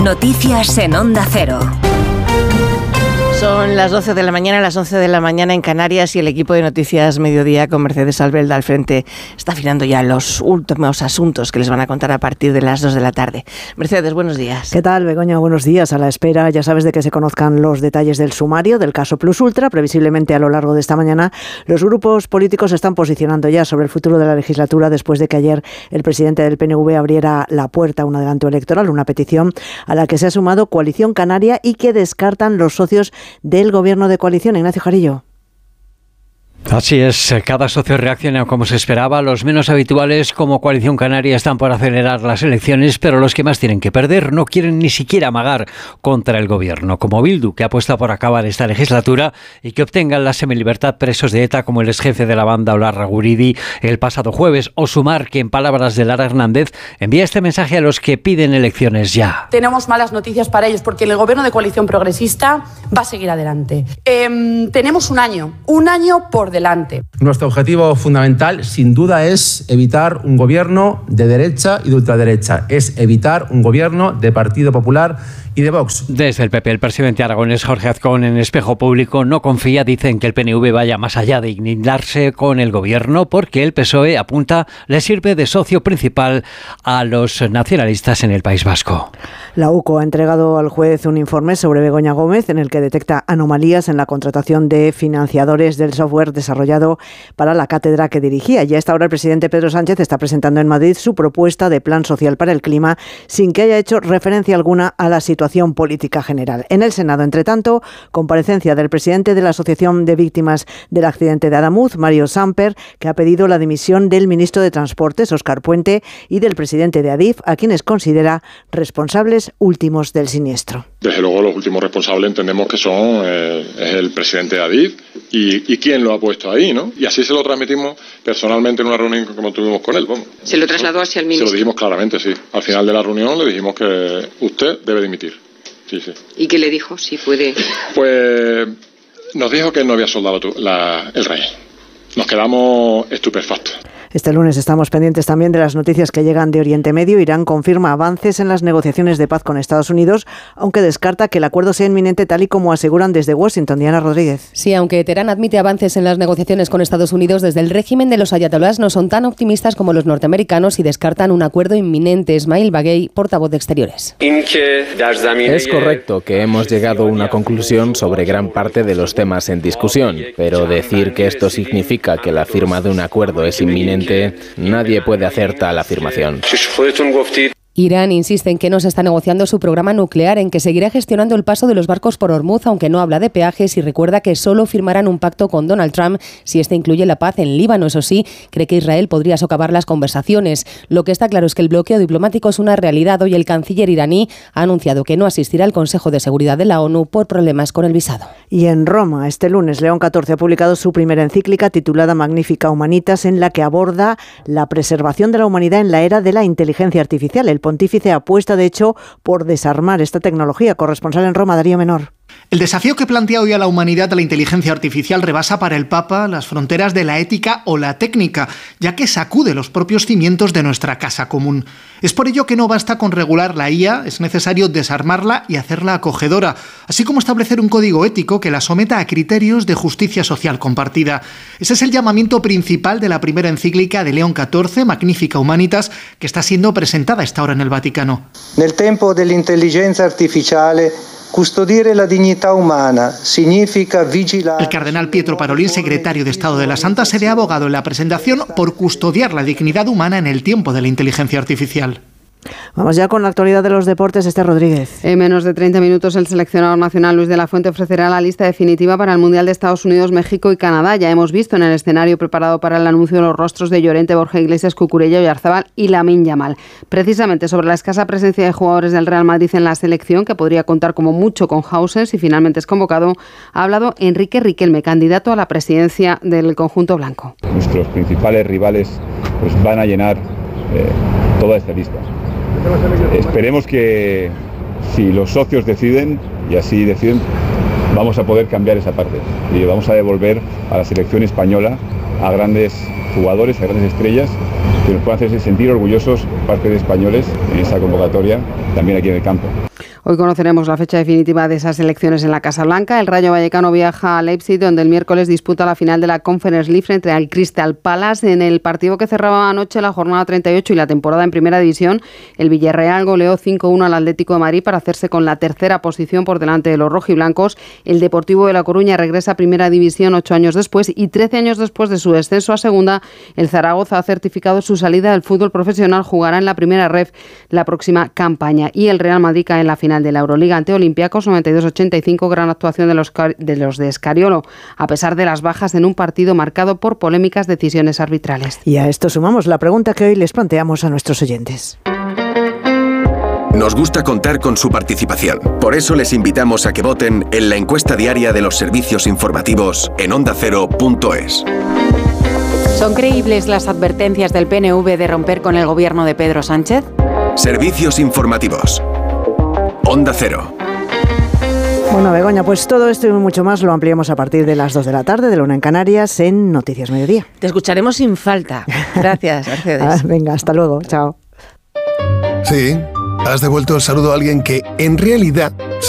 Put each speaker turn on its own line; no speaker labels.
Noticias en Onda Cero.
Son las 12 de la mañana, las 11 de la mañana en Canarias, y el equipo de Noticias Mediodía con Mercedes Albelda al frente está afinando ya los últimos asuntos que les van a contar a partir de las 2 de la tarde. Mercedes, buenos días.
¿Qué tal, Begoña? Buenos días. A la espera, ya sabes, de que se conozcan los detalles del sumario del caso Plus Ultra. Previsiblemente a lo largo de esta mañana los grupos políticos se están posicionando ya sobre el futuro de la legislatura después de que ayer el presidente del PNV abriera la puerta a un adelanto electoral, una petición a la que se ha sumado Coalición Canaria y que descartan los socios del gobierno de coalición. Ignacio Jarillo.
Así es, cada socio reacciona como se esperaba. Los menos habituales, como Coalición Canaria, están por acelerar las elecciones, pero los que más tienen que perder no quieren ni siquiera amagar contra el gobierno, como Bildu, que apuesta por acabar esta legislatura y que obtengan la semilibertad presos de ETA como el exjefe de la banda Olarra Guridi el pasado jueves, o Sumar, que en palabras de Lara Hernández envía este mensaje a los que piden elecciones ya.
Tenemos malas noticias para ellos porque el gobierno de coalición progresista va a seguir adelante. Tenemos un año por delante.
Nuestro objetivo fundamental, sin duda, es evitar un gobierno de derecha y de ultraderecha. Es evitar un gobierno de Partido Popular y de Vox.
Desde el PP, el presidente aragonés Jorge Azcón, en Espejo Público, no confía, dicen, que el PNV vaya más allá de indignarse con el gobierno, porque el PSOE, apunta, le sirve de socio principal a los nacionalistas en el País Vasco.
La UCO ha entregado al juez un informe sobre Begoña Gómez en el que detecta anomalías en la contratación de financiadores del software desarrollado para la cátedra que dirigía. Y a esta hora el presidente Pedro Sánchez está presentando en Madrid su propuesta de plan social para el clima, sin que haya hecho referencia alguna a la situación política general. En el Senado, entre tanto, comparecencia del presidente de la Asociación de Víctimas del Accidente de Adamuz, Mario Samper, que ha pedido la dimisión del ministro de Transportes, Óscar Puente, y del presidente de Adif, a quienes considera responsables últimos del siniestro.
Desde luego, los últimos responsables entendemos que son es el presidente de Adif y quién lo ha puesto ahí, ¿no? Y así se lo transmitimos personalmente en una reunión que tuvimos con él. Vamos.
¿Se lo trasladó hacia el ministro?
Se lo dijimos claramente, sí. Al final de la reunión le dijimos que usted debe dimitir. Sí, sí.
¿Y qué le dijo? Si puede.
Pues nos dijo que no había soldado el rey. Nos quedamos estupefactos.
Este lunes estamos pendientes también de las noticias que llegan de Oriente Medio. Irán confirma avances en las negociaciones de paz con Estados Unidos, aunque descarta que el acuerdo sea inminente, tal y como aseguran desde Washington. Diana Rodríguez.
Sí, aunque Teherán admite avances en las negociaciones con Estados Unidos, desde el régimen de los ayatolás no son tan optimistas como los norteamericanos y descartan un acuerdo inminente. Ismail Baghei, portavoz de Exteriores.
Es correcto que hemos llegado a una conclusión sobre gran parte de los temas en discusión, pero decir que esto significa que la firma de un acuerdo es inminente, nadie puede hacer tal afirmación.
Irán insiste en que no se está negociando su programa nuclear, en que seguirá gestionando el paso de los barcos por Hormuz, aunque no habla de peajes, y recuerda que solo firmarán un pacto con Donald Trump si este incluye la paz en Líbano. Eso sí, cree que Israel podría socavar las conversaciones. Lo que está claro es que el bloqueo diplomático es una realidad. Hoy el canciller iraní ha anunciado que no asistirá al Consejo de Seguridad de la ONU por problemas con el visado.
Y en Roma, este lunes, León XIV ha publicado su primera encíclica titulada Magnificat Humanitas, en la que aborda la preservación de la humanidad en la era de la inteligencia artificial. El pontífice apuesta, de hecho, por desarmar esta tecnología. Corresponsal en Roma, Darío Menor.
El desafío que plantea hoy a la humanidad la inteligencia artificial rebasa para el Papa las fronteras de la ética o la técnica, ya que sacude los propios cimientos de nuestra casa común. Es por ello que no basta con regular la IA, es necesario desarmarla y hacerla acogedora, así como establecer un código ético que la someta a criterios de justicia social compartida. Ese es el llamamiento principal de la primera encíclica de León XIV, Magnificat Humanitas, que está siendo presentada a esta hora en el Vaticano.
Nel tempo dell'intelligenza artificiale, custodire la dignità umana significa vigilar.
El cardenal Pietro Parolin, secretario de Estado de la Santa Sede, ha abogado en la presentación por custodiar la dignidad humana en el tiempo de la inteligencia artificial.
Vamos ya con la actualidad de los deportes. Esther Rodríguez.
En menos de 30 minutos el seleccionador nacional Luis de la Fuente ofrecerá la lista definitiva para el Mundial de Estados Unidos, México y Canadá. Ya hemos visto en el escenario preparado para el anuncio los rostros de Llorente, Borja Iglesias, Cucurella, Oyarzabal y Lamine Yamal. Precisamente sobre la escasa presencia de jugadores del Real Madrid en la selección, que podría contar como mucho con Hauser si finalmente es convocado, ha hablado Enrique Riquelme, candidato a la presidencia del conjunto blanco.
Nuestros principales rivales pues van a llenar toda esta lista. Esperemos que si los socios deciden, y así deciden, vamos a poder cambiar esa parte y vamos a devolver a la selección española a grandes jugadores, a grandes estrellas que nos pueda hacer sentir orgullosos parte de españoles en esa convocatoria, también aquí en el campo.
Hoy conoceremos la fecha definitiva de esas elecciones en la Casa Blanca. El Rayo Vallecano viaja a Leipzig, donde el miércoles disputa la final de la Conference League frente al Crystal Palace. En el partido que cerraba anoche la jornada 38 y la temporada en Primera División, el Villarreal goleó 5-1 al Atlético de Madrid para hacerse con la tercera posición por delante de los rojiblancos. El Deportivo de La Coruña regresa a Primera División 8 años después y 13 años después de su descenso a Segunda. El Zaragoza ha certificado su salida del fútbol profesional, jugará en la Primera Ref la próxima campaña. Y el Real Madrid cae en la final de la Euroliga ante Olympiacos 92-85, gran actuación de los de Scariolo, a pesar de las bajas en un partido marcado por polémicas decisiones arbitrales.
Y a esto sumamos la pregunta que hoy les planteamos a nuestros oyentes.
Nos gusta contar con su participación. Por eso les invitamos a que voten en la encuesta diaria de los servicios informativos en ondacero.es.
¿Son creíbles las advertencias del PNV de romper con el gobierno de Pedro Sánchez?
Servicios informativos. Onda Cero.
Bueno, Begoña, pues todo esto y mucho más lo ampliamos a partir de las 2 de la tarde, de la 1 en Canarias, en Noticias Mediodía.
Te escucharemos sin falta. Gracias, Mercedes.
Venga, hasta luego. Chao.
Sí, has devuelto el saludo a alguien que, en realidad,